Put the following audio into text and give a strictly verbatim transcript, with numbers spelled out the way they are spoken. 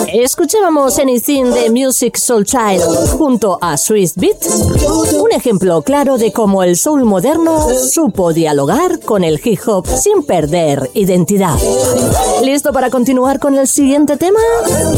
Escuchábamos Anything de Musiq Soulchild junto a Swizz Beatz, un ejemplo claro de cómo el soul moderno supo dialogar con el hip hop sin perder identidad. ¿Listo para continuar con el siguiente tema?